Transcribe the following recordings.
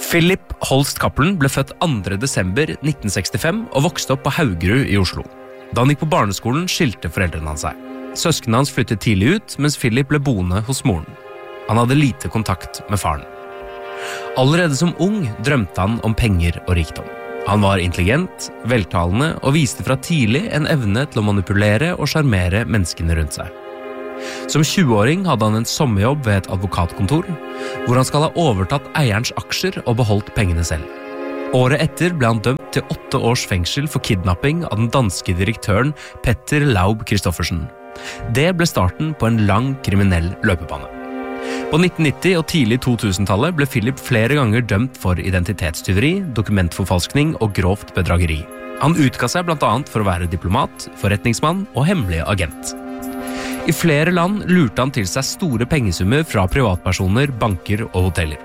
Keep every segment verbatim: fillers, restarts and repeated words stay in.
Philip Holst Cappelen ble født andre desember nitten sekstifem og vokste opp på Haugerud i Oslo. Da han gikk på barneskolen, skilte foreldrene hans seg. Søskene hans flyttet tidlig ut, mens Philip ble boende hos moren. Han hadde lite kontakt med faren. Allerede som ung drømte han om penger og rikdom. Han var intelligent, veltalende og viste fra tidlig en evne til å manipulere og sjarmere menneskene rundt seg. Som tjueåring hadde han en sommerjobb ved et advokatkontor, hvor han skal ha overtatt eierens aksjer og beholdt pengene selv. Året etter ble han dømt til åtte års fengsel for kidnapping av den danske direktøren Petter Laub Christoffersen. Det ble starten på en lang kriminell løpebane. På nitten nitti og tidlig to tusen-tallet ble Philip flere ganger dømt for identitetstyveri, dokumentforfalskning og grovt bedrageri. Han utga seg blant annet for å være diplomat, forretningsmann og hemmelig agent. I flere land lurte han til seg store pengesummer fra privatpersoner, banker og hoteller.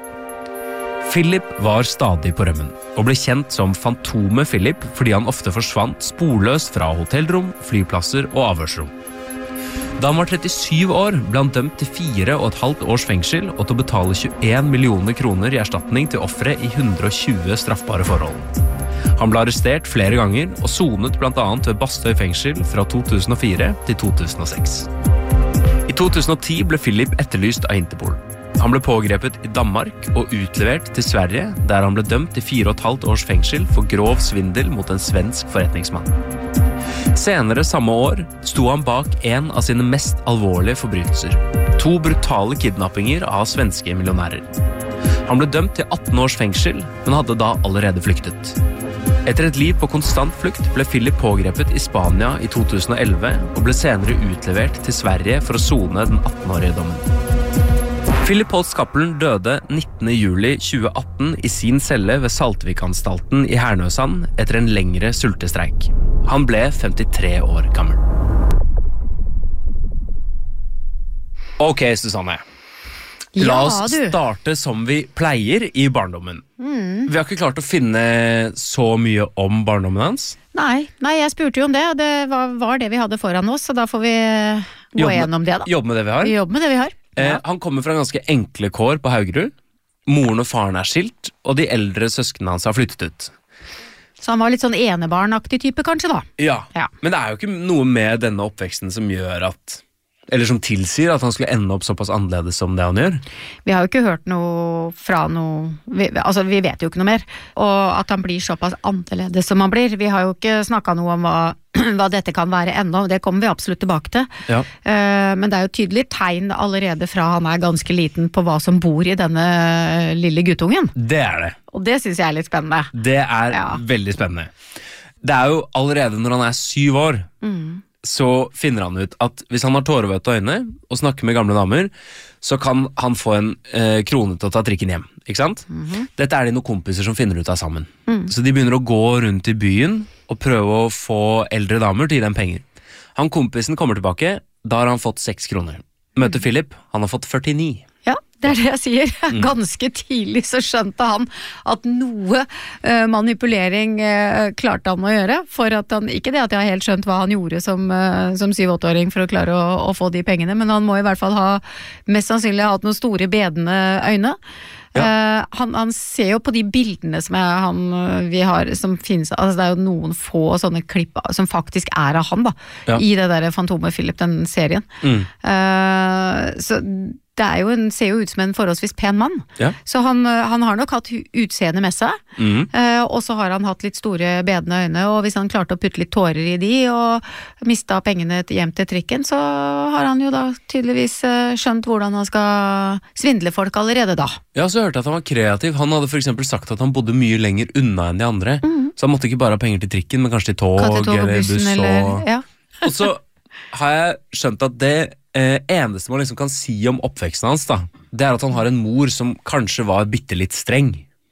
Philip var stadig på rømmen, og ble kjent som Fantomet Philip fordi han ofte forsvant sporløst fra hotellrom, flyplasser og avhørsrom. Da han var trettisju år, ble han dømt til fire og et halvt års fengsel og til å betale tjueen millioner kroner i erstatning til offere i hundre og tjue straffbare forhold. Han ble arrestert flere ganger og sonet blant annet ved Bastøy fengsel fra to tusen og fire til to tusen og seks. I to tusen og ti ble Philip etterlyst av Interpol. Han ble pågrepet i Danmark og utlevert til Sverige, der han ble dømt til fire og et halvt års fengsel for grov svindel mot en svensk forretningsmann. Senere samme år sto han bak en av sine mest alvorlige forbrytelser. To brutale kidnappinger av svenske millionærer. Han ble dømt til atten års fengsel, men hadde da allerede flyktet. Etter et liv på konstant flukt ble Philip pågrepet i Spania i to tusen og elleve og ble senere utlevert til Sverige for å sone den atten-årige dommen. Philip Holst Cappelen døde nittende juli tjue atten i sin celle ved Saltvikanstalten i Hernøsand etter en lengre sultestreik. Han ble femtitre år gammel. Ok, Susanne. La oss ja, starte som vi pleier i barndommen. Mm. Vi har ikke klart å finne så mye om barndommen hans. Nei, nei, jeg spurte jo om det, og det var, var det vi hadde foran oss, så da får vi gå jobbe, gjennom det da. Jobbe med det vi har. Jobbe med det vi har. Eh, ja. Han kommer fra ganske enkle kår på Haugerud. Moren og faren er skilt, og de eldre søskene hans har flyttet ut. Så han var litt sånn enebarnaktig type kanskje da. Ja, ja, men det er jo ikke noe med denne oppveksten som gjør at eller som tilsier at han skulle ende opp såpass annerledes som det han gjør. Vi har jo ikke hørt noe fra noe, vi, altså vi vet jo ikke noe mer, og at han blir såpass annerledes som han blir. Vi har jo ikke snakket noe om hva, hva dette kan være ennå, det kommer vi absolutt tilbake til. Ja. Uh, men det er jo tydelig tegn allerede fra han er ganske liten på hva som bor i denne lille guttungen. Det er det. Og det synes jeg er litt spennende. Det er ja. veldig spennende. Det er jo allerede når han er syv år, mm. så finner han ut at hvis han har tårevøte øyne og snakker med gamle damer, så kan han få en eh, krone til å ta trikken hjem, ikke sant? Mm-hmm. Dette er de noen kompiser som finner ut av sammen. Mm. Så de begynner å gå rundt i byen og prøve å få eldre damer til å gi dem penger. Han kompisen kommer tilbake, da har han fått seks kroner. Møter mm. Philip, han har fått førtini. Ja, det er det jeg sier. Ganske tidlig så skjønte han at noe uh, manipulering uh, klarte han å gjøre, for at han, ikke det at jeg har helt skjønt hva han gjorde som, uh, som syv-åtteåring for å klare å, å få de pengene, men han må i hvert fall ha mest sannsynlig ha hatt noen store bedende øyne. Ja. Uh, han, han ser jo på de bildene som, jeg, han, vi har, som finnes, altså det er jo noen få sånne klipp som faktisk er av han da, ja. I det der Fantomet Philip, den serien. Mm. Uh, så det er jo en, ser jo ut som en forholdsvis pen mann. Ja. Så han, han har nok hatt utseende med seg, mm. uh, og så har han hatt litt store bedende øyne, og hvis han klarte å putte litt tårer i de, og mistet pengene hjem til trikken, så har han jo da tydeligvis uh, skjønt hvordan han skal svindle folk allerede da. Ja, så hørte jeg at han var kreativ. Han hadde for eksempel sagt at han bodde mye lenger unna enn de andre, mm. så han måtte ikke bare ha penger til trikken, men kanskje til tog, tog eller buss. Eller, og... ja. og så har jeg skjønt at det Eh, eneste man liksom kan si om oppveksten hans da, det er at han har en mor som kanskje var bitte litt streng.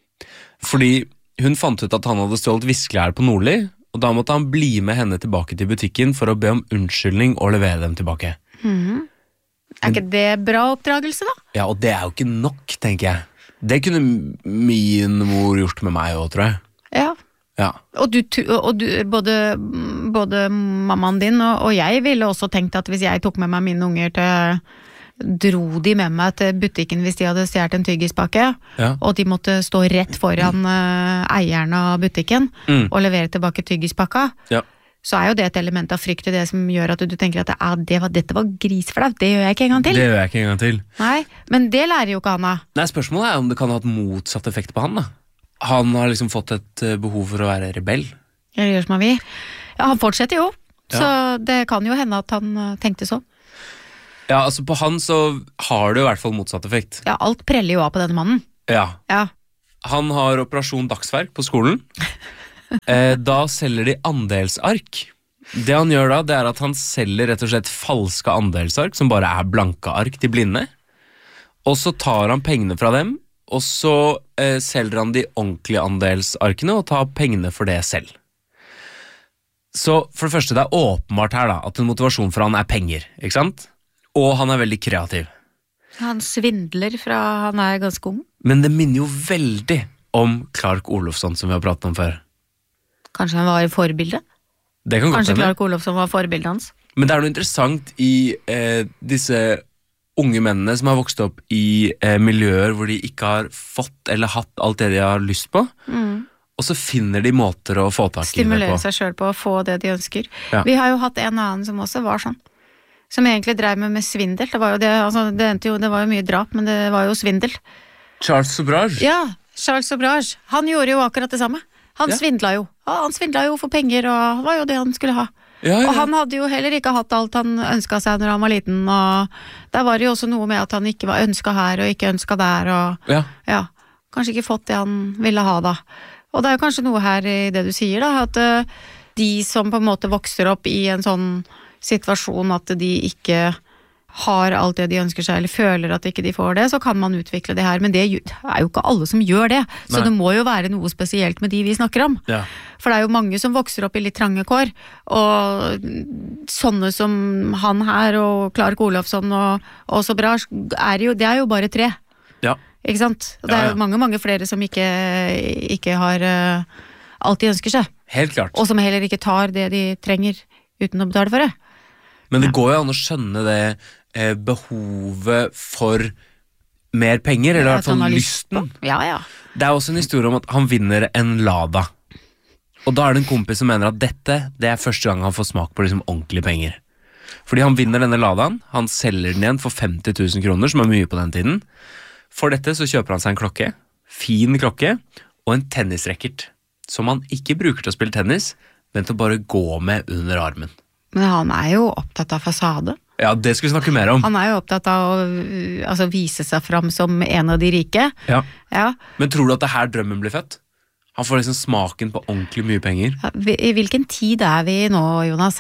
Fordi hun fant ut at han hadde stjålet viskelær på Nordli, og da måtte han bli med henne tilbake til butikken for å be om unnskyldning og levere dem tilbake. Mm. Er ikke det bra oppdragelse da? Ja, og det er jo ikke nok, tenker jeg. Det kunne min mor gjort med meg også, tror jeg. Ja. Ja. Og, du, og du, både, både mammaen din og, og jeg ville også tenkt at hvis jeg tok med meg mine unger til dro de med meg til butikken hvis de hadde stjert en tyggispakke, Ja. og de måtte stå rett foran uh, eieren av butikken Mm. og levere tilbake tyggispakka, Ja. så er jo det et element av frykt i det som gjør at du tenker at det, er, det var, dette var grisflaut, det gjør jeg ikke en gang til. Det gjør jeg ikke en gang til. Nei, men det lærer jo ikke han av. Nei, spørsmålet er om det kan ha hatt motsatt effekt på han da. Han har liksom fått et eh, behov for å være rebell. Eller gjør som han vil. Ja, han fortsetter jo, Ja. så det kan jo hende at han uh, tenkte sånn. Ja, altså på han så har det i hvert fall motsatt effekt. Ja, alt preller jo av på denne mannen. Ja. Ja. Han har operasjon dagsverk på skolen. Eh, da selger de andelsark. Det han gjør da, det er at han selger rett og slett falske andelsark, som bare er blanke ark til blinde. Og så tar han pengene fra dem, og så eh, selger han de ordentlige andelsarkene og tar pengene for det selv. Så for det første, det er åpenbart her da, at en motivasjon for han er penger, ikke sant? Og han er veldig kreativ. Han svindler fra han er ganske ung. Men det minner jo veldig om Clark Olofsson, som vi har pratet om før. Kanskje han var i forbildet? Det kan godt Kanskje hende. Clark Olofsson var forbildet hans? Men det er noe interessant i eh, disse unge mennene som har vokst opp i eh, miljøer hvor de ikke har fått eller hatt alt det de har lyst på, Mm. og så finner de måter å få tak i det Stimulere på. seg selv på å få det de ønsker. Ja. Vi har jo hatt en annen som også var sånn. Som egentlig drev med, med svindel. Det var jo det, altså, det endte jo, det var jo mye drap, men det var jo svindel. Charles Sobrage. Ja, Charles Sobrage. Han gjorde jo akkurat det samme. Han Ja. svindla jo. Ja, han svindla jo for penger, og det var jo det han skulle ha. Ja, ja. Og han hadde jo heller ikke hatt alt han ønsket seg når han var liten, og der var det jo også noe med at han ikke var ønsket her og ikke ønsket der, og Ja. ja, kanskje ikke fått det han ville ha da. Og det er jo kanskje noe her i det du sier da, at uh, de som på en måte vokser opp i en sånn situasjon at de ikke har alt det de ønsker seg, eller føler at ikke de får det, så kan man utvikle det her, men det er jo ikke alle som gjør det, så Nei. det må jo være noe spesielt med de vi snakker om. Ja. For det er jo mange som vokser opp i litt trange kår, og sånne som han her, og Clark Olofsson og, og så bra, er jo, det er jo bare tre, Ja. ikke sant? Og det er Ja, ja. jo mange, mange flere som ikke, ikke har uh, alt de ønsker seg, Helt klart. og som heller ikke tar det de trenger uten å betale for det. Men det går jo an å skjønne det eh, behovet for mer penger, eller i hvert At han fall har lyst lysten. på. Ja, ja. Det er også en historie om at han vinner en Lada. Og da er det en kompis som mener at dette, det er første gang han får smak på liksom ordentlige penger. Fordi han vinner denne Ladaen, han selger den igjen for femti tusen kroner, som er mye på den tiden. For dette så kjøper han seg en klokke, fin klokke, og en tennisracket, som han ikke bruker til å spille tennis, men til å bare gå med under armen. Men han er jo opptatt av fasade. Ja, det skal vi snakke mer om. Han er jo opptatt av å uh, altså, vise seg fram som en av de rike. Ja. Ja. Men tror du at det er her drømmen blir født? Han får liksom smaken på ordentlig mye penger. Ja, I hvilken tid er vi nå, Jonas?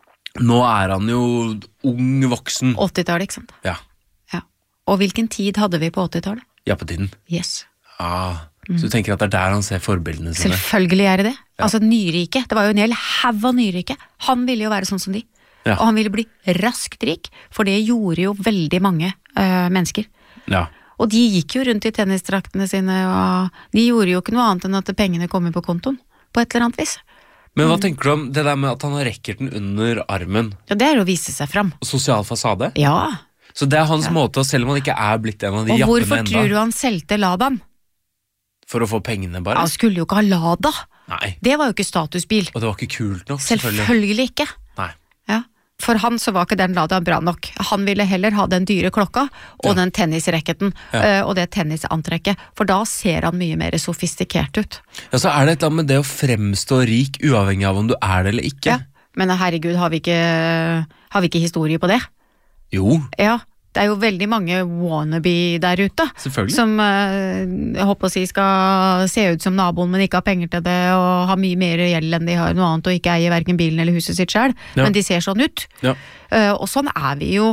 Nå er han jo ung voksen. åttitallet, ikke sant? Ja, Ja. Og hvilken tid hadde vi på åttitallet? ja på tiden. Yes. Ah, Så du tenker at det er der han ser forbildene sine? Selvfølgelig er det det. Altså nyrike, det var jo en hel haug av nyrike. Han ville jo være sånn som de. Ja. Og han ville bli raskt rik, for det gjorde jo veldig mange øh, mennesker. Ja. Og de gikk jo rundt i tennisdraktene sine, og de gjorde jo ikke noe annet enn at pengene kom inn på kontoen, på et eller annet vis. Men hva tenker du om det der med at han har rekkerten under armen? Ja, det er å vise seg fram. Sosial fasade? Ja, Så det er hans måte, selv om han ikke er blitt en av de og jappene hvorfor enda, tror du han solgte Ladaen? for å få pengene bare? Han skulle jo ikke ha Lada. Nei, Det var jo ikke statusbil. og det var ikke kult nok, selvfølgelig. Selvfølgelig ikke. Nei. Ja. For han så var ikke den Ladaen bra nok. Han ville heller ha den dyre klokka og Ja. den tennisracketen Ja. øh, og det tennisantrekket, for da ser han mye mer sofistikert ut. Ja, så er det et eller annet med det å fremstå rik, uavhengig av om du er det eller ikke. Ja. Men herregud, har vi ikke, har vi ikke historie på det? Jo, Ja, det er jo veldig mange wannabe der ute. selvfølgelig. Som øh, jeg håper å si skal se ut som naboen, men ikke har penger til det, og har mye mer gjeld enn de har noe annet, og ikke eier hverken bilen eller huset sitt selv. Ja. Men de ser sånn ut. Ja. Uh, og sånn er vi jo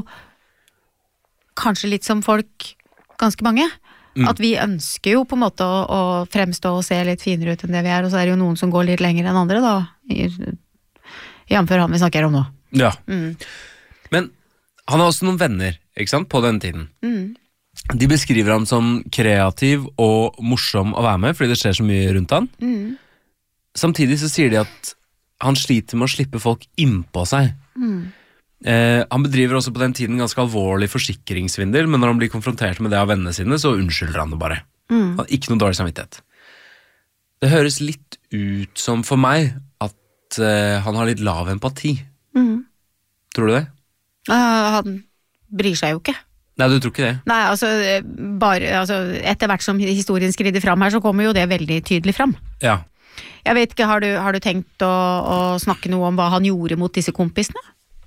kanskje litt som folk, ganske mange. Mm. At vi ønsker jo på en måte å, å fremstå og se litt finere ut enn det vi er, og så er det jo noen som går litt lenger enn andre, da. I, jamfør han vi snakker om nå. Ja. Mm. Men han har også noen venner, ikke sant, på den tiden. Mm. De beskriver ham som kreativ og morsom å være med, fordi det skjer så mye rundt han. Mm. Samtidig så sier de at han sliter med å slippe folk innpå seg. Mm. Eh, han bedriver også på den tiden ganske alvorlig forsikringssvindel, men når han blir konfrontert med det av vennene sine, så unnskylder han det bare. Mm. Han har ikke noe dårlig samvittighet. Det høres litt ut som for meg at eh, han har litt lav empati. Mm. Tror du det? Uh, han bryr seg jo ikke. Nei, du tror ikke det? Nei, altså, bare, altså etter hvert som historien skrider fram her, så kommer jo det veldig tydelig fram. Ja. Jeg vet ikke, har du, har du tenkt å, å snakke noe om hva han gjorde mot disse kompisene?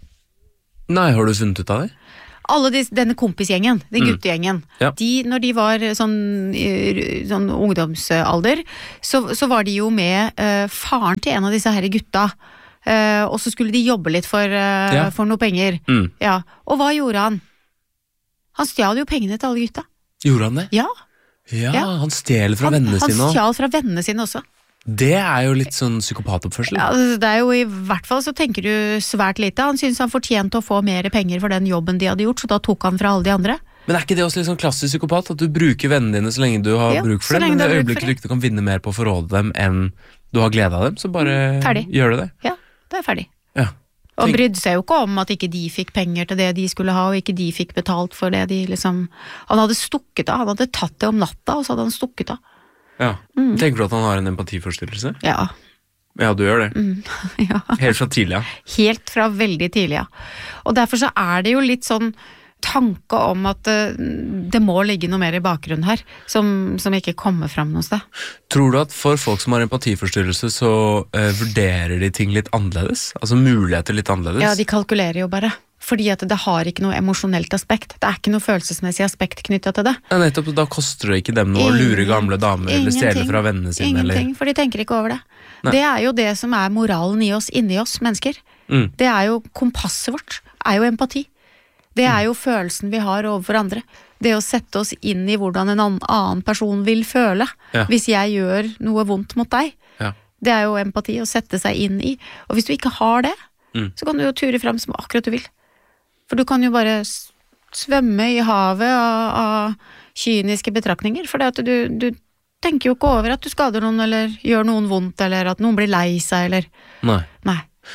Nei, har du funnet ut av det? Alle de, denne kompisgjengen, den Mm. guttegjengen, Ja. de, når de var sånn, i- sånn ungdomsalder, så, så var de jo med eh, faren til en av disse her gutta, eh, og så skulle de jobbe litt for, eh, Ja. for noe penger. Mm. Ja. Og hva gjorde han? Han stjal jo pengene til alle gutta. Gjorde han det? Ja, Ja, Ja. han stjeler fra han, vennene han sine også. stjal fra vennene sine også. Det er jo litt sånn psykopatoppførsel. Ja, altså, det er jo i hvert fall så tenker du svært lite. Han syntes han fortjente å få mer penger for den jobben de hadde gjort, så da tok han fra alle de andre. Men er ikke det også litt sånn klassisk psykopat? At du bruker vennene dine så lenge du har Ja, bruk så for dem, lenge men du det har bruk for øyeblikket det. du ikke kan vinne mer på å forråde dem enn du har glede av dem, så bare Ferdig. gjør du det. Ja, det er ferdig. Ja. Og Tenk- brydde seg jo ikke om at ikke de fikk penger til det de skulle ha, og ikke de fikk betalt for det de liksom. Han hadde stukket av, han hadde tatt det om natta, og så hadde han stukket av. Ja. Mm. Tenker du at han har en empatiforstyrrelse? Ja, Ja, du gjør det. mm, ja. Helt fra tidlig, ja. Helt fra veldig tidlig, ja. Og derfor så er det jo litt sånn tanke om at eh, det må ligge noe mer i bakgrunnen her, som, som ikke kommer fram noe sted. Tror du at for folk som har empatiforstyrrelse, så eh, vurderer de ting litt annerledes? Altså muligheter litt annerledes? Ja, de kalkulerer jo bare. Fordi at det har ikke noe emosjonelt aspekt. Det er ikke noe følelsesmessig aspekt knyttet til det. Ja, nettopp, da koster det ikke dem noe å lure gamle damer eller stjele Ingenting. fra vennene sine. Ingenting, for de tenker ikke over det. Nei. Det er jo det som er moralen i oss, inni oss mennesker. Eller? Mm. Det er jo kompasset vårt, er jo empati. Det er jo følelsen vi har overfor andre. Det å sette oss inn i hvordan en annen- annen person vil føle. Ja. Hvis jeg gjør noe vondt mot deg. Ja. Det er jo empati å sette seg inn i. Og hvis du ikke har det, Mm. så kan du jo ture frem som akkurat du vil. For du kan jo bare s- svømme i havet av, av kyniske betraktninger, for det at du, du tenker jo ikke over at du skader noen, eller gjør noen vondt, eller at noen blir lei seg, eller Nei. Nei.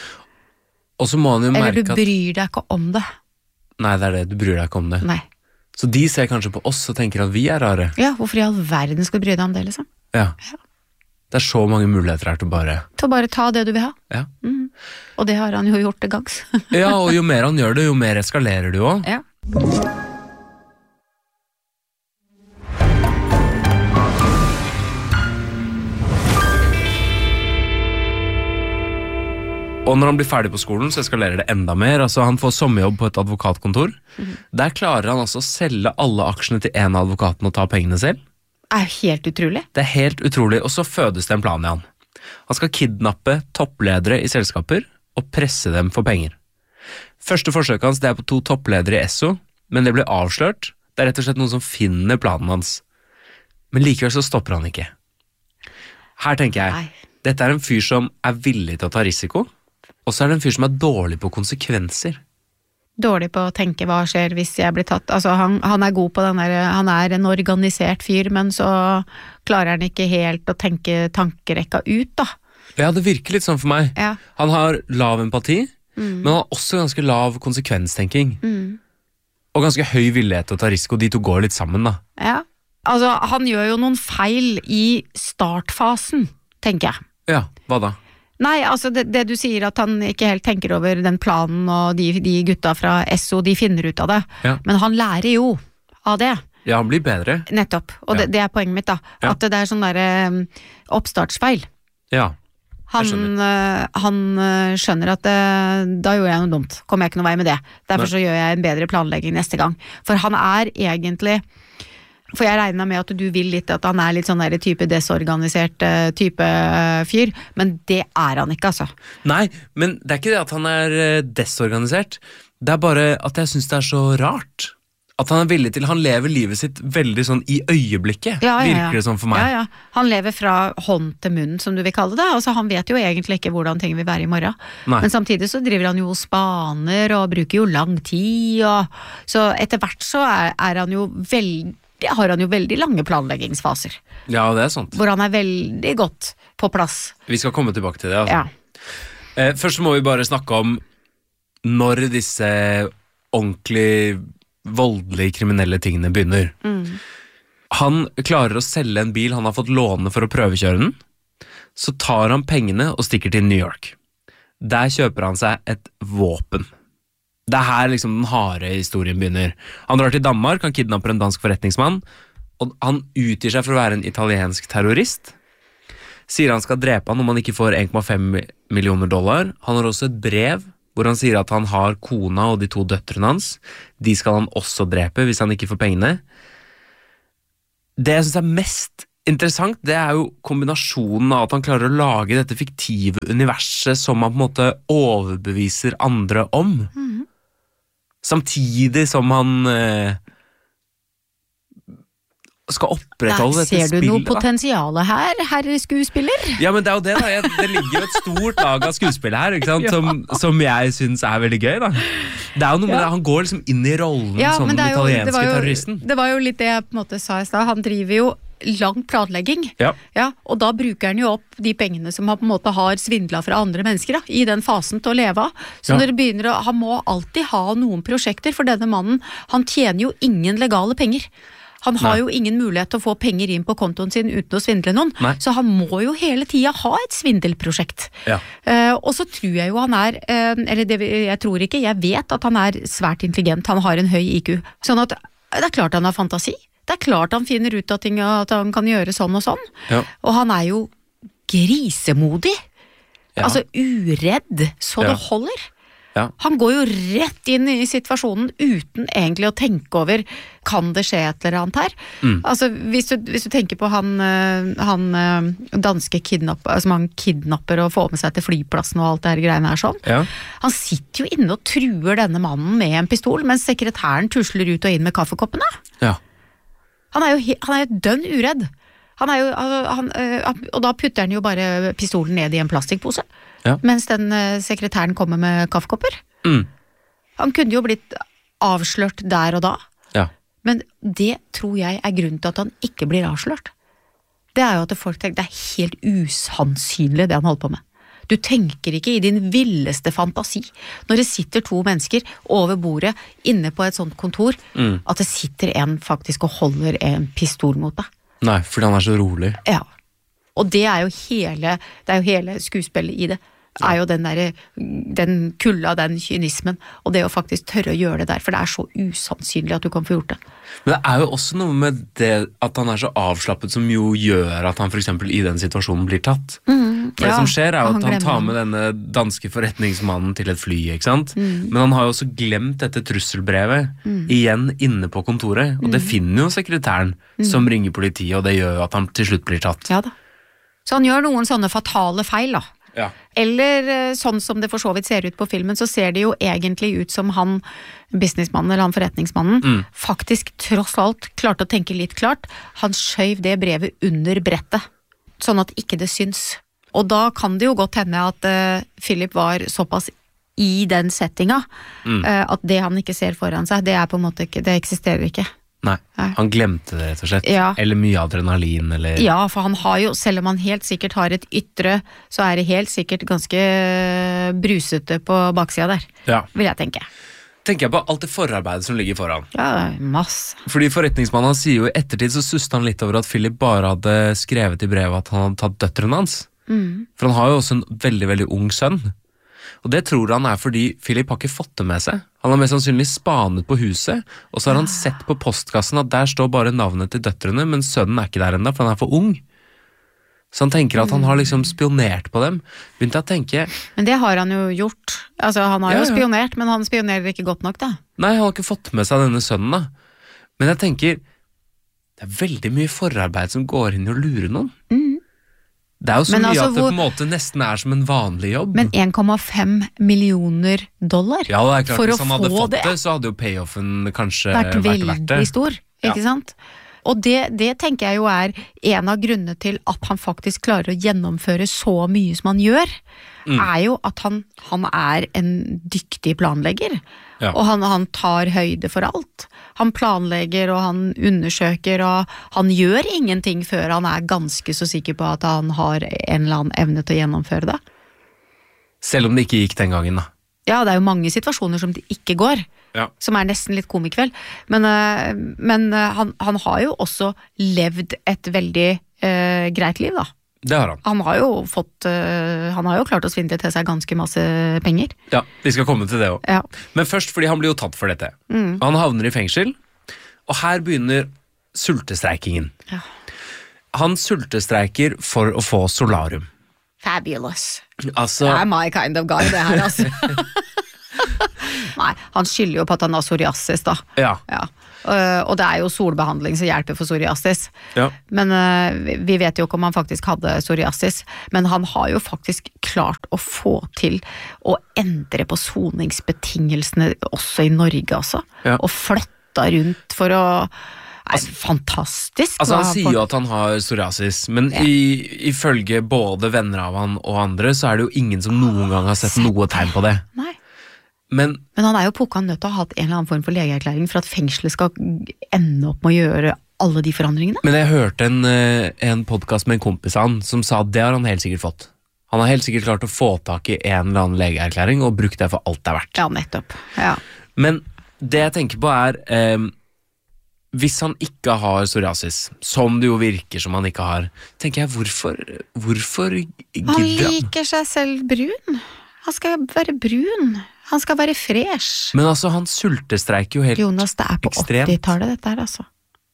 Og så må han jo Eller merke du at bryr deg ikke om det. Nei, det er det, du bryr deg ikke om det. Nei. Så de ser kanskje på oss og tenker at vi er rare. Ja, hvorfor i all verden skal du bry deg om det, liksom? Ja. Det er så mange muligheter her til å bare Til å bare ta det du vil ha. Ja. Mhm. Og det har han jo gjort til gangs. Ja, og jo mer han gjør det, jo mer eskalerer det jo òg. Ja. Og når han blir ferdig på skolen, så eskalerer det enda mer. Altså, han får sommerjobb på et advokatkontor. Der klarer han altså å selge alle aksjene til en av advokatene og ta pengene selv. Det er jo helt utrolig. Det er helt utrolig, og så fødes det en plan i han. Han skal kidnappe toppledere i selskaper og presse dem for penger. Første forsøket hans det er på to toppledere i Esso, men det blir avslørt. Det er rett og slett noen som finner planen hans. Men likevel så stopper han ikke. Her tenker jeg, Nei. dette er en fyr som er villig til å ta risiko, og så er det en fyr som er dårlig på konsekvenser. Dårlig på å tenke hva skjer hvis jeg blir tatt. Altså, han, han er god på den der, han er en organisert fyr, men så klarer han ikke helt å tenke tankerekka ut, da. Ja, det virker litt sånn for meg. Ja. Han har lav empati, Mm. men han har også ganske lav konsekvenstenking. Mm. Og ganske høy villighet til å ta risiko. De to går litt sammen, da. Ja. Altså, han gjør jo noen feil i startfasen, tenker jeg. Ja, hva da? Nei, altså det, det du sier at han ikke helt tenker over den planen, og de, de gutta fra Esso, de finner ut av det. Ja. Men han lærer jo av det. Ja, han blir bedre. Nettopp. Og Ja. det, det er poenget mitt, da. Ja. At det er sånn derre um, oppstartsfeil. Ja. Han, skjønner. øh, han øh, skjønner at øh, da gjorde jeg noe dumt, kom jeg ikke noe vei med det. Derfor Nei. så gjør jeg en bedre planlegging neste gang. For han er egentlig, for jeg regner med at du vil litt at han er litt sånn der type desorganisert øh, type øh, fyr, men det er han ikke, altså. Nei, men det er ikke det at han er eh, desorganisert. Det er bare at jeg synes det er så rart. At han er villig til, han lever livet sitt veldig sånn i øyeblikket, Ja, ja, ja. virker det sånn for meg. Ja, ja. Han lever fra hånd til munn, som du vil kalle det. Altså, han vet jo egentlig ikke hvordan ting vil være i morgen. Nei. Men samtidig så driver han jo og spaner, og bruker jo lang tid, og så etter hvert så er, er han jo veldig, har han jo veldig lange planleggingsfaser, Ja, det er sant. hvor han er veldig godt på plass. Vi skal komme tilbake til det, altså. Ja. Eh, først må vi bare snakke om når disse ordentlig voldelige kriminelle tingene begynner. Mm. Han klarer å selge en bil han har fått låne for å prøvekjøre den. Så tar han pengene og stikker til New York. Der kjøper han seg et våpen. Det er her liksom den harde historien begynner. Han drar til Danmark, han kidnapper en dansk forretningsmann, og han utgir seg for å være en italiensk terrorist. Sier han skal drepe han om han ikke får en komma fem millioner dollar. Han har også et brev hvor han sier at han har kona og de to døtrene hans. De skal han også drepe hvis han ikke får pengene. Det jeg synes er mest interessant, det er jo kombinasjonen av at han klarer å lage dette fiktive universet som han på en måte overbeviser andre om. Mm. Samtidig som han eh, skal opprettholde dette spillet. Der ser du noe potensiale her, herre skuespiller. Ja, men det er jo det da. Jeg, det ligger jo et stort lag av skuespillet her, ikke sant? Som, ja. som jeg synes er veldig gøy da. Det er jo noe med ja. det, han går liksom inn i rollen ja, som den italienske jo, terroristen. Det var jo litt det jeg på en måte sa i sted. Han driver jo lang planlegging, ja. Ja, og da bruker han jo opp de pengene som han på en måte har svindlet fra andre mennesker da, i den fasen til å leve av. Så ja. når det begynner å, han må alltid ha noen prosjekter, for denne mannen, han tjener jo ingen legale penger. Han har Nei. jo ingen mulighet til å få penger inn på kontoen sin uten å svindle noen, Nei. så han må jo hele tiden ha et svindelprosjekt. Ja. Uh, og så tror jeg jo han er, uh, eller det, jeg tror ikke, jeg vet at han er svært intelligent, han har en høy I Q. Sånn at det er klart han har fantasi. Det er klart han finner ut av ting, at han kan gjøre sånn og sånn. Ja. Og han er jo grisemodig. Ja. Altså uredd, så ja. det holder. Ja. Han går jo rett inn i situasjonen uten egentlig å tenke over, kan det skje et eller annet her? Mm. Altså hvis du, hvis du tenker på han, han danske kidnapper, altså man kidnapper og får med seg til flyplassen og alt det her greiene her sånn. Ja. Han sitter jo inne og truer denne mannen med en pistol, mens sekretæren tusler ut og inn med kaffekoppene. Ja. Han er jo, han er jo dønn uredd. Han er jo, han, og da putter han jo bare pistolen ned i en plastikkpose, ja. mens den sekretæren kommer med kaffekopper. Mm. Han kunne jo blitt avslørt der og da, ja. men det tror jeg er grunnen til at han ikke blir avslørt. Det er jo at folk tenker, det er helt usannsynlig det han holder på med. Du tenker ikke i din villeste fantasi, når det sitter to mennesker over bordet inne på et sånt kontor, mm. at det sitter en faktisk og holder en pistol mot deg. Nei, fordi han er så rolig. Ja, og det er jo hele, det er jo hele skuespillet i det. Det er jo den der, den kulda, den kynismen, og det å faktisk tørre å gjøre det der, for det er så usannsynlig at du kan få gjort det. Men det er jo også noe med det at han er så avslappet som jo gjør at han for eksempel i den situasjonen blir tatt. Mm, det ja, som skjer er jo at han, han tar med denne danske forretningsmannen til et fly, ikke sant? Mm. Men han har jo også glemt dette trusselbrevet mm. igjen inne på kontoret, og mm. det finner jo sekretæren mm. som ringer politiet, og det gjør jo at han til slutt blir tatt. Ja da. Så han gjør noen sånne fatale feil da. Ja. Eller sånn som det for så vidt ser ut på filmen, så ser det jo egentlig ut som han businessmannen eller han forretningsmannen mm. faktisk tross alt klarte å tenke litt klart. Han skjøv det brevet under brettet, sånn at ikke det syns. Og da kan det jo godt hende at uh, Philip var såpass i den settinga mm. uh, at det han ikke ser foran seg, det er på en måte ikke, det eksisterer ikke. Nei, han glemte det rett og slett. Ja. Eller mye adrenalin, eller... Ja, for han har jo, selv om han helt sikkert har et ytre, så er det helt sikkert ganske brusete på baksida der, ja. vil jeg tenke. Tenker jeg på alt det forarbeidet som ligger foran. Ja, masse. Fordi forretningsmannen han sier jo i ettertid så sustet han litt over at Philip bare hadde skrevet i brevet at han hadde tatt døtteren hans. Mm. For han har jo også en veldig, veldig ung sønn. Og det tror han er fordi Philip har ikke fått det med seg. Han har mest sannsynlig spanet på huset, og så har han sett på postkassen at der står bare navnet til døtrene, men sønnen er ikke der enda, for han er for ung. Så han tenker at han har liksom spionert på dem. Begynte jeg å tenke... Men det har han jo gjort. Altså, han har ja, jo spionert, men han spionerer ikke godt nok da. Nei, han har ikke fått med seg denne sønnen da. Men jeg tenker, det er veldig mye forarbeid som går inn i å lure noen. Mm. Det er jo så men mye altså, at det på en måte nesten er som en vanlig jobb. Men en komma fem millioner dollar ja, det er klart, for hvis å han hadde få fått det, det, så hadde jo payoffen kanskje vært, vært veldig verdt det. Stor, ikke ja. sant? Og det, det tenker jeg jo er en av grunnene til at han faktisk klarer å gjennomføre så mye som han gjør, mm. er jo at han, han er en dyktig planlegger. Ja. Og han, han tar høyde for alt. Han planlegger og han undersøker og han gjør ingenting før han er ganske så sikker på at han har en eller annen evne til å gjennomføre det. Selv om det ikke gikk den gangen da. Ja, det er jo mange situasjoner som det ikke går, Ja. som er nesten litt komikveld. Men, eh, men eh, han, han har jo også levd et veldig eh, greit liv, da. Det har han. Han har jo fått, eh, han har jo klart å svindle til seg ganske masse penger. Ja, vi skal komme til det også. Ja. Men først fordi han blir jo tatt for dette. Han havner i fengsel, og her begynner sultestreikingen. Ja. Han sultestreiker for å få solarium. Fabulous. Altså, Det er my kind of guy, det her, altså. Nei, han skylder jo på at han har psoriasis, da. ja. Ja. Uh, og det er jo solbehandling som hjelper for psoriasis. Ja. Men uh, vi- vi vet jo ikke om han faktisk hadde psoriasis. Men han har jo faktisk klart å få til å endre på soningsbetingelsene også i Norge, altså. Ja. Og flytta rundt for å Nei, fantastisk. Altså hva Han han sier får- jo at han har psoriasis, men Ja. i, ifølge både venner av han og andre, så er det jo ingen som noen gang har sett sett noe tegn på det. Nei. Men Men han er jo pukka nødt til å ha hatt en eller annen form for legeerklæring for at fengselet skal ende opp med å gjøre alle de forandringene. Men jeg hørte en, eh, en podcast med en kompis av han som sa at det har han helt sikkert fått. Han har helt sikkert klart å få tak i en eller annen legeerklæring og brukt det for alt det er verdt. Ja, nettopp. Ja. Men det jeg tenker på er eh, hvis han ikke har psoriasis, som det jo virker som han ikke har, tenker jeg hvorfor, hvorfor Han gidder han? liker seg selv brun. Han skal være brun. Han skal være fresh. Men altså, han sultestreiker jo helt Jonas, det er på ekstremt. åttitallet dette her, altså.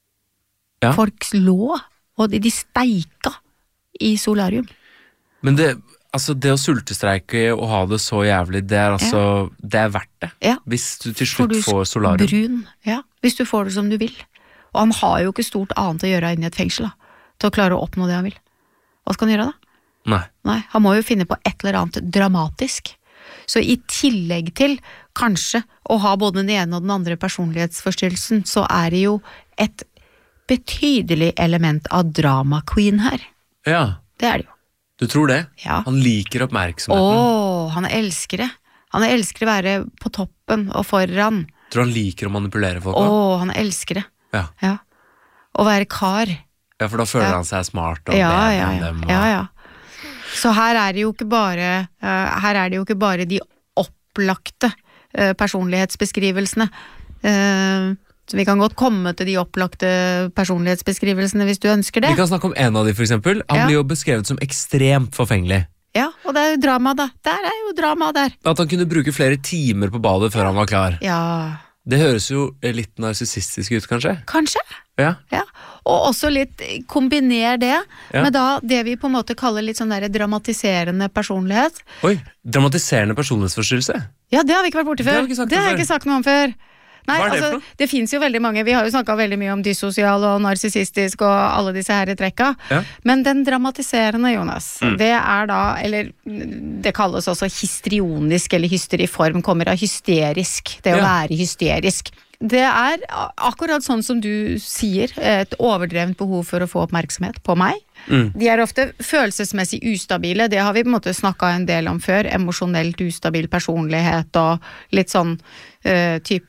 Ja. Folk lå, og de, de steika i solarium. Men det, altså, det å sultestreike og ha det så jævlig, det er altså det er verdt det. Ja. Hvis du til For slutt du får solarium. Brun, ja. Hvis du får det som du vil. Og han har jo ikke stort annet å gjøre inne i et fengsel, da. Til å klare å oppnå det han vil. Hva skal han gjøre da? Nei. Nei, han må jo finne på et eller annet dramatisk. Så i tillegg til kanskje å ha både den ene og den andre personlighetsforstyrrelsen, så er det jo et betydelig element av drama queen her. Ja, Det er det jo. du tror det? Ja. Han liker oppmerksomheten. Åh, han elsker det. Han elsker å være på toppen og foran. Tror han liker å manipulere folk Åh, også? han elsker det. Ja. Ja. Å være kar. Ja, for da føler Ja. han seg smart og Ja, bedre ja, enn ja. dem. Og... ja, ja. Så her er det jo ikke bare, eh, her er det jo ikke bare de opplagte eh, personlighetsbeskrivelsene. Eh, så vi kan godt komme til de opplagte personlighetsbeskrivelsene hvis du ønsker det. Vi kan snakke om en av de, for eksempel. Han Ja. blir jo beskrevet som ekstremt forfengelig. Ja, og det er jo drama da. Der er jo drama der. At han kunne bruke flere timer på badet før han var klar. Ja, Det høres jo litt narsissistisk ut, kanskje? kanskje. Ja. Ja, og også litt kombiner det Ja. med da det vi på en måte kaller litt sånn der dramatiserende personlighet. Oi, dramatiserende personlighetsforstyrrelse. Ja, det har vi ikke vært borti Det har før. vi ikke sagt Det har jeg før. ikke sagt noe om før. Nei, Hva er det altså, for noe? det finnes jo veldig mange, vi har jo snakket veldig mye om dyssosial og narsissistisk og alle disse her trekka, Ja. men den dramatiserende, Jonas, Mm. det er da, eller det kalles også histrionisk eller hysteriform, kommer av hysterisk, det å Ja. være hysterisk. Det er akkurat sånn som du sier, et overdrevent behov for å få oppmerksomhet på meg. Mm. De er ofte følelsesmessig ustabile, det har vi på en måte snakket en del om før, emosjonelt ustabil personlighet og litt sånn uh, type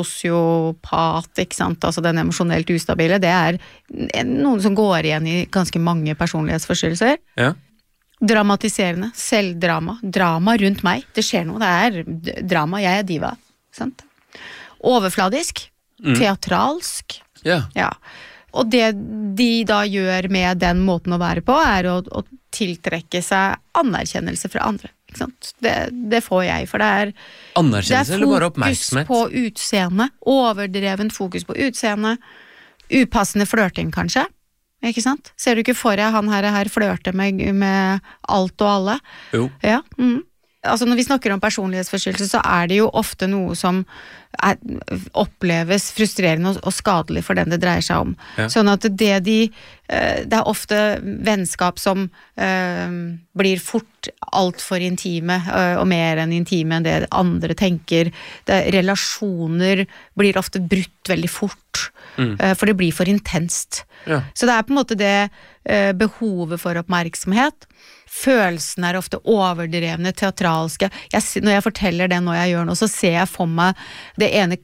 sosiopat, ikke sant, altså den emosjonelt ustabile, det er noen som går igjen i ganske mange personlighetsforstyrrelser. Ja. Dramatiserende, selvdrama, drama rundt meg, det skjer noe, det er d- drama, jeg er diva, sant? Overfladisk, Mm. teatralsk, Ja. ja. Og det de da gjør med den måten å være på, er å, å tiltrekke seg anerkjennelse fra andre. Ikke sant? Det, det får jeg, for det er, det er Anerkjennelse eller bare fokus oppmerksomhet? på utseende, overdreven fokus på utseende, upassende flørting kanskje, ikke sant? Ser du ikke for deg han her, her flørte med, med alt og alle? Jo. Ja, mm. Altså når vi snakker om personlighetsforstyrrelse, så er det jo ofte noe som er, oppleves frustrerende og, og skadelig for den det dreier seg om. Ja. Sånn at det de, eh, det er ofte vennskap som eh, blir fort alt for intime, eh, og mer enn intime enn det andre tenker. Det, relasjoner blir ofte brutt veldig fort, Mm. eh, for det blir for intenst. Ja. Så det er på en måte det eh, behovet for oppmerksomhet. Følelsene er ofte overdrevne, teatralske. Jeg, når jeg forteller det nå jeg gjør nå, så ser jeg for meg det ene klippet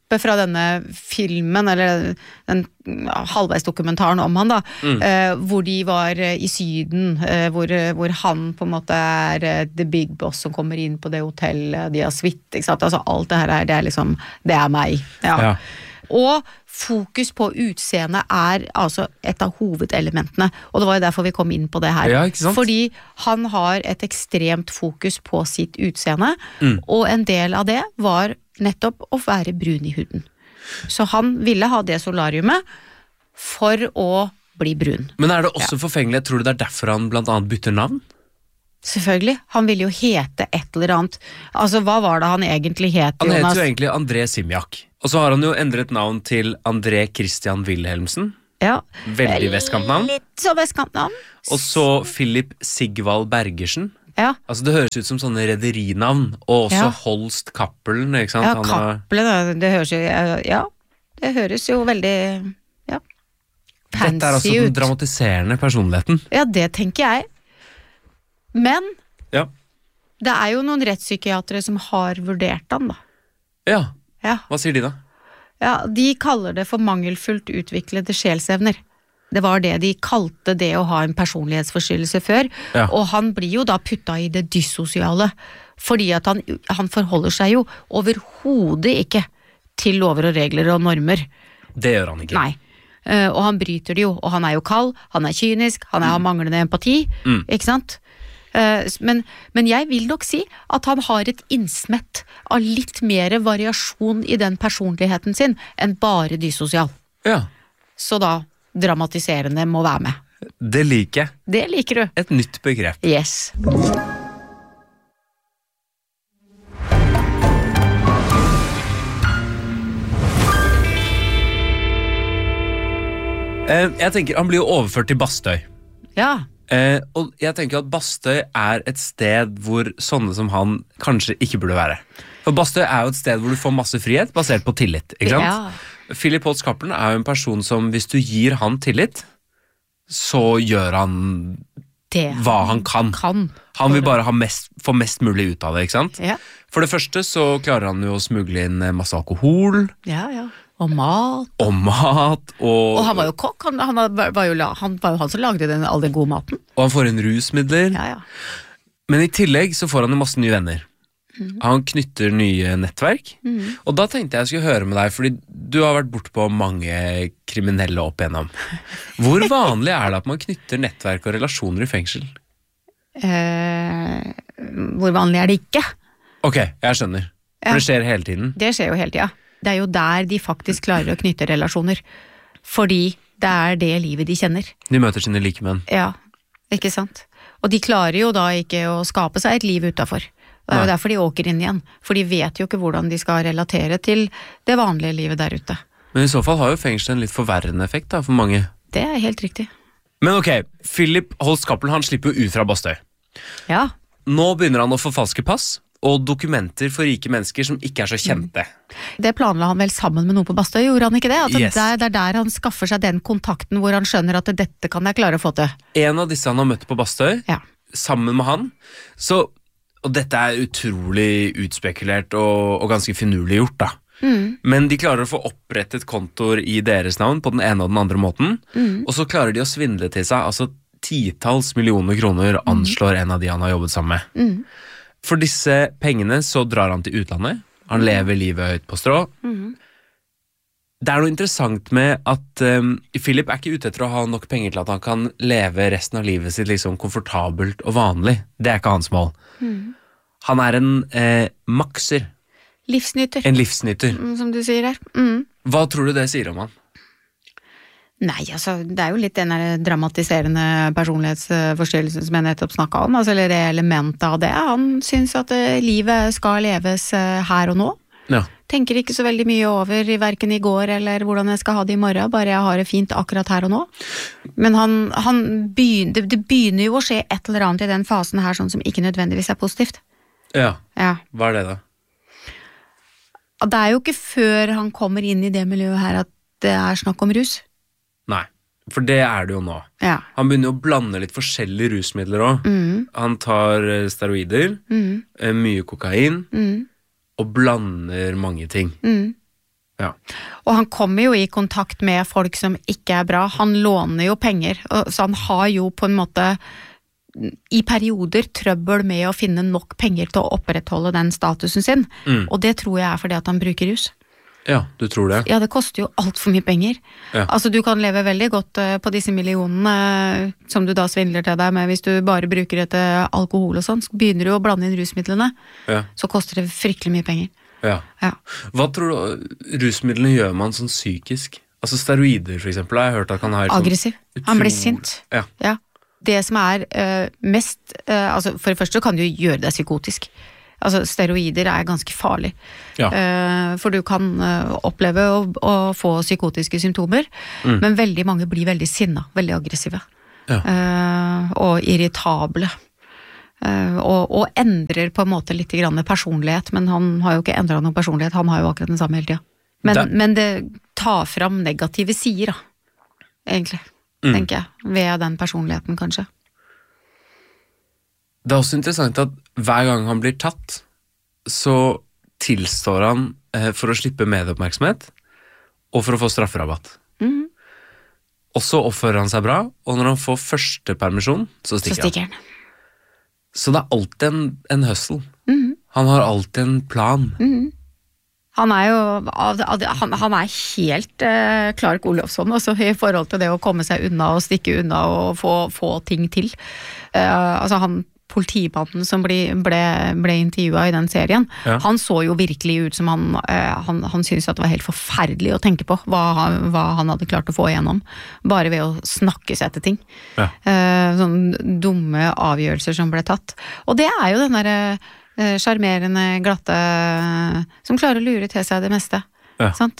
klippet fra denne filmen, eller den halvveis dokumentaren om han da, mm. eh, hvor de var i Syden, eh, hvor, hvor han på en måte er eh, the big boss som kommer inn på det hotellet, de har suite, ikke sant? Altså alt det her er, det er liksom, det er meg. Ja. Ja. Og fokus på utseende er altså et av hovedelementene, og det var jo derfor vi kom inn på det her. Ja, ikke sant? Fordi han har et ekstremt fokus på sitt utseende, mm. og en del av det var nettopp å være brun i huden. Så han ville ha det solariumet for å bli brun. Men er det også ja. forfengelig? Tror du det er derfor han blant annet bytter navn? Selvfølgelig. Han ville jo hete et eller annet. Altså, hva var det han egentlig het? Han heter jo egentlig André Simjak. Og så har han jo endret navn til André Christian Wilhelmsen. Ja. Veldig vestkantnavn. Litt så vestkantnavn. Og så Philip Sigvald Bergersen. Ja. Altså det høres ut som sånne rederinavn. Og også ja. Holst Cappelen, ikke sant? Ja, Han Cappelen, har... det høres jo, ja, det høres jo veldig, ja, fancy ut. Dette er altså den dramatiserende personligheten. Ja, det tenker jeg. Men, ja. det er jo noen rettspsykiatere som har vurdert han da. Ja, ja. Hva sier de da? Ja, de kaller det for mangelfullt utviklede sjelsevner. Det var det de kalte det å ha en personlighetsforstyrrelse før, ja. Og han blir jo da putta i det dyssosiale, fordi at han, han forholder seg jo overhodet ikke til lover og regler og normer. Det gjør han ikke. Nei, uh, og han bryter det jo, og han er jo kald, han er kynisk, han er, har manglende empati, mm. ikke sant? Uh, men, men jeg vil nok si at han har et innsmett av litt mer variasjon i den personligheten sin enn bare dyssosial. Ja. Så da dramatiserende må være med. Det liker jeg. Det liker du. Et nytt begrep. Yes. Eh, jeg tenker, han blir jo overført til Bastøy. Ja. Eh, og jeg tenker at Bastøy er et sted hvor sånne som han kanskje ikke burde være. For Bastøy er jo et sted hvor du får masse frihet basert på tillit, ikke sant? Ja. Philip Holst Cappelen er jo en person som hvis du gir han tillit, så gjør han det hva han kan. kan. Han vil bare ha mest, få mest mulig ut av det, ikke sant? Ja. For det første så klarer han jo å smugle inn masse alkohol. Ja, ja. Og mat. Og mat. Og, og han var jo kokk, han, han, var jo, han var jo han som lagde den, all den gode maten. Og han får inn rusmidler. Ja, ja. Men i tillegg så får han jo masse nye venner. Mm. Han knytter nye nettverk. Mm. Og da tenkte jeg jeg skulle høre med deg, fordi du har vært borte på mange kriminelle opp igjennom. Hvor vanlig er det at man knytter nettverk og relasjoner i fengsel? Eh, hvor vanlig er det ikke? Ok, jeg skjønner. For ja. Det skjer hele tiden. Det skjer jo hele tida. Det er jo der de faktisk klarer å knytte relasjoner. Fordi det er det livet de kjenner. De møter sine likemenn. Ja, ikke sant? Og de klarer jo da ikke å skape seg et liv utenfor. Det er jo derfor de åker inn igjen, for de vet jo ikke hvordan de skal relatere til det vanlige livet der ute. Men i så fall har jo fengsel en litt forverrende effekt da, for mange. Det er helt riktig. Men ok, Philip Holst Cappelen, han slipper jo ut fra Bastøy. Ja. Nå begynner han å forfalske pass og dokumenter for rike mennesker som ikke er så kjente. Mm. Det planla han vel sammen med noen på Bastøy, gjorde han ikke det? At yes. det, er, det er der han skaffer seg den kontakten hvor han skjønner at dette kan jeg klare å få til. En av disse han har møtt på Bastøy, ja. Sammen med han, så... Og dette er utrolig utspekulert og, og ganske finurlig gjort da. Mm. Men de klarer å få opprettet kontor i deres navn på den ene og den andre måten, mm. og så klarer de å svindle til seg, altså titalls millioner kroner anslår en av de han har jobbet sammen med. Mm. For disse pengene så drar han til utlandet, han mm. lever livet høyt på strå. Mm. Det er noe interessant med at um, Philip er ikke ute etter å ha nok penger til at han kan leve resten av livet sitt liksom komfortabelt og vanlig. Det er ikke hans mål. Mm. Han er en eh, makser. Livsnyter. En livsnyter. Mm, som du sier her. Mm. Hva tror du det sier om han? Nei, altså, det er jo litt den der dramatiserende personlighetsforstyrrelsen som jeg nettopp snakket om, altså, eller det elementet av det. Han synes at uh, livet skal leves uh, her og nå. Ja. Tenker ikke så veldig mye over hverken i går eller hvordan jeg skal ha det i morgen, bare jeg har det fint akkurat her og nå. Men han, han begynner, det begynner jo å skje et eller annet i den fasen her sånn som ikke nødvendigvis er positivt. Ja, ja. Hva er det da? Det er jo ikke før han kommer inn i det miljøet her at det er snakk om rus. Nei, for det er det jo nå. Ja. Han begynner jo å blande litt forskjellige rusmidler også. Mm. Han tar steroider, mm. mye kokain, mm. og blander mange ting. Mm. Ja. Og han kommer jo i kontakt med folk som ikke er bra. Han låner jo penger, så han har jo på en måte i perioder trøbbel med å finne nok penger til å opprettholde den statusen sin. Mm. Og det tror jeg er fordi at han bruker rus. Ja, du tror det? Ja, det koster jo alt for mye penger. Ja. Altså, du kan leve veldig godt på disse millionene som du da svindler til deg med hvis du bare bruker det til alkohol og sånn. Så begynner du å blande inn rusmidlene, ja. så koster det fryktelig mye penger. Ja. Ja. Hva tror du rusmidlene gjør man sånn psykisk? Altså steroider for eksempel, jeg har hørt at han har aggressiv. Sånn han blir sint. Ja. Ja. Det som er uh, mest, uh, altså for det første kan du gjøre deg psykotisk. Altså steroider er ganske farlig. Ja. Uh, for du kan uh, oppleve å, å få psykotiske symptomer, mm. men veldig mange blir veldig sinna, veldig aggressive. Ja. Uh, og irritable. Uh, og, og endrer på en måte litt grann personlighet, men han har jo ikke endret noen personlighet, han har jo akkurat den samme hele tiden. Men det, men det tar fram negative sider da, egentlig, mm. tenker jeg, ved den personligheten kanskje. Det er også interessant at hver gang han blir tatt, så tilstår han eh, for å slippe medieoppmerksomhet, og for å få strafferabatt. Mm. Og så oppfører han seg bra, og når han får første permisjon, så stikker, så stikker han. han. Så det er alltid en, en hustle. Mm. Han har alltid en plan. Mm. Han er jo han, han er helt eh, Clark Olofsson også, i forhold til det å komme seg unna og stikke unna og få, få ting til. Eh, altså han politimannen som ble, ble, ble intervjuet i den serien, ja. Han så jo virkelig ut som han, eh, han, han syntes at det var helt forferdelig å tenke på hva han, hva han hadde klart å få igjennom, bare ved å snakke seg til ting. Ja. Eh, sånne dumme avgjørelser som ble tatt. Og det er jo den der eh, sjarmerende, glatte, som klarer å lure til seg det meste. Ja. Sant?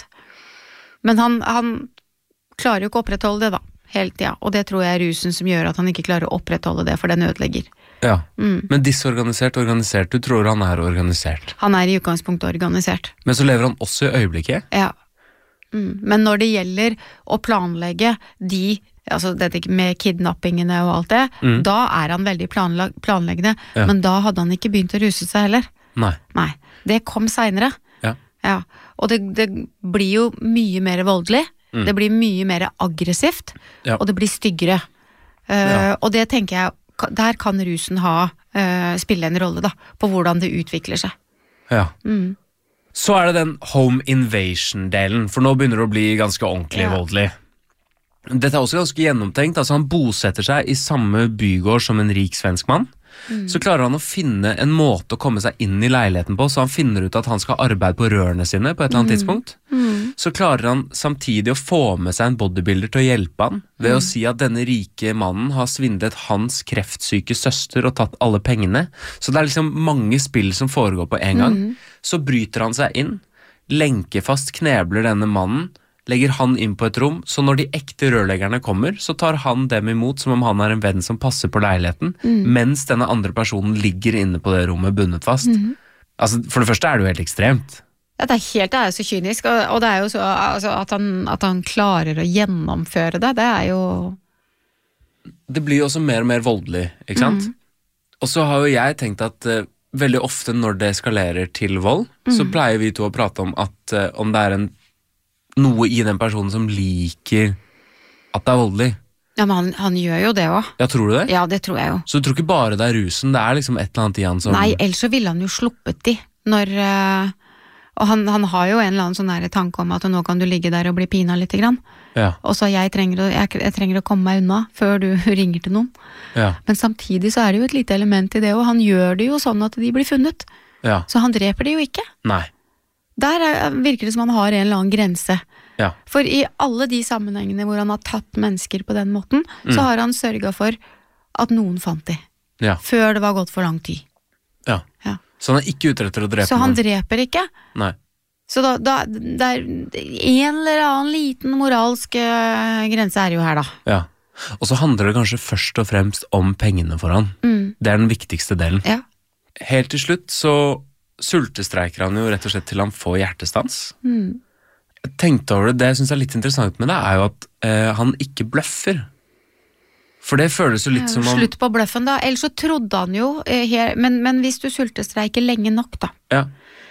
Men han, han klarer jo ikke å opprettholde det da, hele tiden, og det tror jeg er rusen som gjør at han ikke klarer å opprettholde det, for den ødelegger. Ja, mm. Men disorganisert, organisert, du tror han er organisert? Han er i utgangspunktet organisert. Men så lever han også i øyeblikket? Ja, mm. Men når det gjelder å planlegge de, altså dette med kidnappingene og alt det, mm. da er han veldig planlag, planleggende, ja. Men da hadde han ikke begynt å ruse seg heller. Nei. Nei, det kom senere. Ja. Ja. Og det, det blir jo mye mer voldelig, mm. det blir mye mer aggressivt, ja. Og det blir styggere. Uh, ja. Og det tenker jeg, der kan rusen ha, uh, spille en rolle da, på hvordan det utvikler seg. Ja. Mm. Så er det den home invasion-delen, for nå begynner det å bli ganske ordentlig ja. Voldelig. Dette er også ganske gjennomtenkt, altså han bosetter seg i samme bygård som en rik svensk mann, mm. så klarer han å finne en måte å komme seg inn i leiligheten på, så han finner ut at han skal arbeide på rørene sine på et eller annet mm. tidspunkt. Mm. Så klarer han samtidig å få med seg en bodybuilder til å hjelpe han, ved mm. å si at denne rike mannen har svindlet hans kreftsyke søster og tatt alle pengene. Så det er liksom mange spill som foregår på en gang. Mm. Så bryter han seg inn, lenkefast knebler denne mannen, legger han inn på et rom, så når de ekte rørleggerne kommer, så tar han dem imot som om han er en venn som passer på leiligheten, mm. mens denne andre personen ligger inne på det rommet bundet fast. Mm. Altså, for det første er det jo helt ekstremt. Ja, det er helt, det er jo så kynisk, og, og det er jo så, altså, at, han, at han klarer å gjennomføre det, det er jo... Det blir jo også mer og mer voldelig, ikke sant? Mm. Og så har jo jeg tenkt at uh, veldig ofte når det eskalerer til vold, mm. så pleier vi to å prate om at uh, om det er en noe i den personen som liker at det er voldelig. Ja, men han, han gjør jo det også. Ja, tror du det? Ja, det tror jeg jo. Så du tror ikke bare det er rusen, det er liksom et eller annet i han som... Nei, ellers så ville han jo sluppet de, når... Uh, og han, han har jo en eller annen sånn der tanke om at nå kan du ligge der og bli pina litt grann. Ja. Og så jeg trenger, å, jeg, jeg trenger å komme meg unna før du ringer til noen. Ja. Men samtidig så er det jo et lite element i det, og han gjør det jo sånn at de blir funnet. Ja. Så han dreper de jo ikke. Nei. Der er, virker det som han har en eller annen grense. Ja. For i alle de sammenhengene hvor han har tatt mennesker på den måten, mm. så har han sørget for at noen fant de. Ja. Før det var gått for lang tid. Ja. Ja. Så han er ikke ute etter å drepe noen? Så han dreper ikke. Nei. Så da, da det er en eller annen liten moralsk uh, grense er jo her da. Ja. Og så handler det kanskje først og fremst om pengene for han. Mm. Det er den viktigste delen. Ja. Helt til slutt så sultestreiker han jo rett og slett til han får hjertestans. Mm. Jeg tenkte over det, det jeg synes er litt interessant med det, er jo at eh, han ikke bløffer. For det føles jo litt ja, som om... Slutt på bløffen da, ellers så trodde han jo, eh, her, men, men hvis du sultestreiker lenge nok da, ja.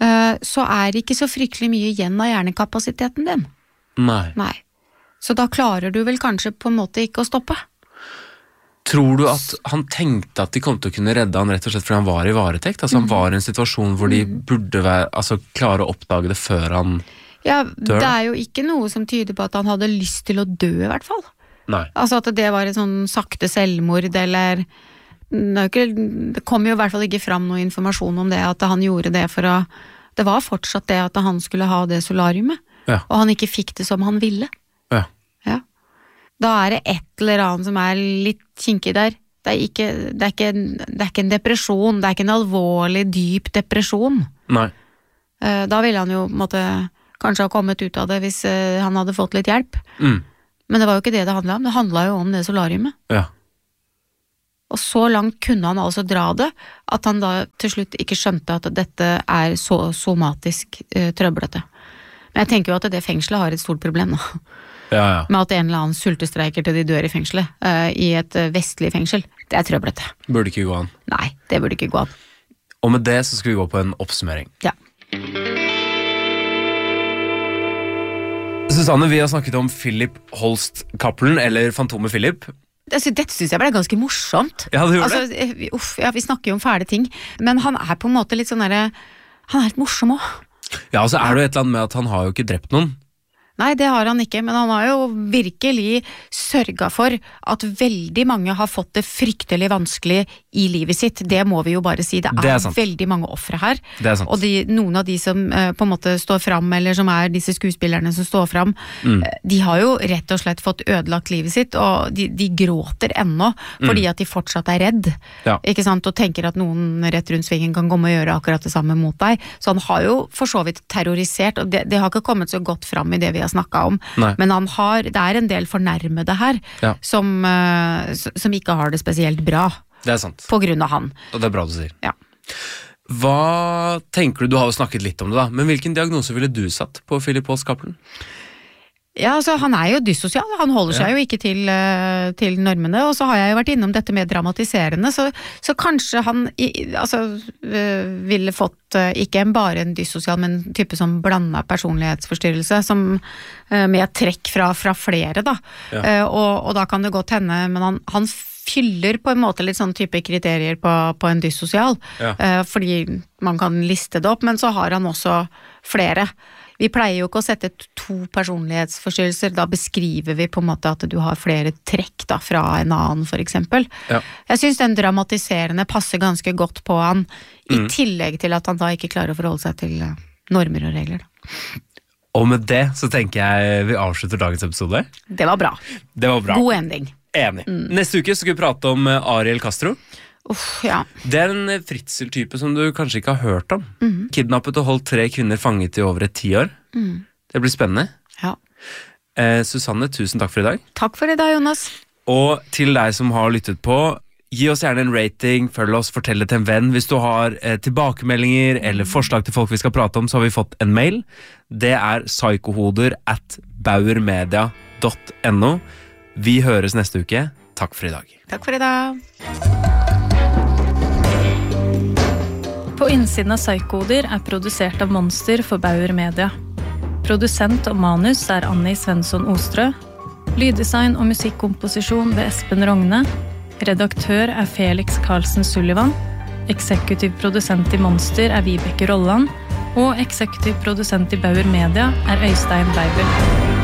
så er det ikke så fryktelig mye igjen av hjernekapasiteten din. Nei. Nei. Så da klarer du vel kanskje på en måte ikke å stoppe. Tror du at han tenkte at de kom til å kunne redde han rett og slett fordi han var i varetekt? Altså han var i en situasjon hvor de burde være, altså, klare å oppdage det før han Ja, dør? det er jo ikke noe som tyder på at han hadde lyst til å dø i hvert fall. Nei. Altså at det var et sånn sakte selvmord, eller det, er jo ikke, det kom jo i hvert fall ikke fram noe informasjon om det, at han gjorde det for å, det var fortsatt det at han skulle ha det solariumet, Ja. og han ikke fikk det som han ville. Ja. Ja. Da er det et eller annet som er litt kinkig der. Det er ikke, det er ikke, det er ikke en depresjon, det er ikke en alvorlig, dyp depresjon. Nei. Eh, Da ville han jo måtte, kanskje ha kommet ut av det hvis eh, han hadde fått litt hjelp. Mm. Men det var jo ikke det det handlet om, det handlet jo om det solariumet. Ja. Og så langt kunne han altså dra det, at han da til slutt ikke skjønte at dette er så somatisk eh, trøblete. Men jeg tenker jo at det fengselet har et stort problem nå, Ja, ja. med at en eller annen sultestreiker til de dør i fengselet, eh, i et eh, vestlig fengsel. Det er trøblete. Burde ikke gå an. Nei, det burde ikke gå an. Og med det så skal vi gå på en oppsummering. Ja. Susanne, vi har snakket om Philip Holst Cappelen, eller Fantomet Philip. Altså, dette synes jeg ble ganske morsomt. Ja, det gjorde altså, det. eh, vi- Uff, ja, vi snakker jo om fæle ting, men han er på en måte litt sånn der, han er litt morsom også. Ja, og så er det jo et eller annet med at han har jo ikke drept noen. Nei, det har han ikke, men han har jo virkelig sørget for at veldig mange har fått det fryktelig vanskelig i livet sitt. Det må vi jo bare si. Det er, Det er sant. veldig mange ofre her. Det er sant. Og de, noen av de som eh, på en måte står fram, eller som er disse skuespillerne som står fram, Mm. eh, de har jo rett og slett fått ødelagt livet sitt, og de, de gråter ennå, fordi at de fortsatt er redd. Mm. Ja. Ikke sant? Og tenker at noen rett rundt svingen kan komme og gjøre akkurat det samme mot deg. Så han har jo for så vidt terrorisert, og det, det har ikke kommet så godt fram i det vi har snakket om. Nei. Men han har, det er en del fornærmede her, Ja. som, eh, s- som ikke har det spesielt bra, Det er sant. på grunn av han. Og det er bra du sier. Ja. Hva tenker du, du har jo snakket litt om det da, men hvilken diagnose ville du satt på Philip Holst Cappelen? Ja, altså han er jo dyssosial, han holder seg Ja. jo ikke til, eh, til normene, og så har jeg jo vært innom dette med dramatiserende, så, så kanskje han i, altså, eh, ville fått eh, ikke en bare en dyssosial, men en type som blandet personlighetsforstyrrelse, som, eh, med trekk fra, fra flere da, Ja. Eh, og, og da kan det godt hende, men han, han fyller på en måte litt sånn type kriterier på, på en dyssosial, Ja. eh, fordi man kan liste det opp, men så har han også flere. Vi pleier jo ikke å sette to personlighetsforstyrrelser, da beskriver vi på en måte at du har flere trekk da, fra en annen for eksempel. Ja. Jeg synes den dramatiserende passer ganske godt på han, i Mm. tillegg til at han da ikke klarer å forholde seg til eh, normer og regler. Da. Og med det så tenker jeg vi avslutter dagens episode. Det var bra. Det var bra. God ending. Enig. Neste uke skal vi prate om eh, Ariel Castro. Uff, ja. Det er en eh, fritzeltype som du kanskje ikke har hørt om. Kidnappet og holdt tre kvinner fanget i over et tiår. Det blir spennende. ja. Eh, Susanne, tusen takk for i dag. Takk for i dag, Jonas. Og til deg som har lyttet på, gi oss gjerne en rating, følg oss, fortell det til en venn. Hvis du har eh, tilbakemeldinger eller forslag til folk vi skal prate om, så har vi fått en mail. Det er psykohoder at bauermedia punktum no. Vi høres neste uke. Takk for i dag. Takk for i dag. På innsiden av Psykoder er produsert av Monster for Bauer Media. Produsent og manus er Annie Svensson Ostrø. Lyddesign og musikkomposisjon ved Espen Rogne. Redaktør er Felix Carlsen Sullivan. Eksekutiv produsent i Monster er Vibeke Rolland. Og eksekutiv produsent i Bauer Media er Øystein Beibel.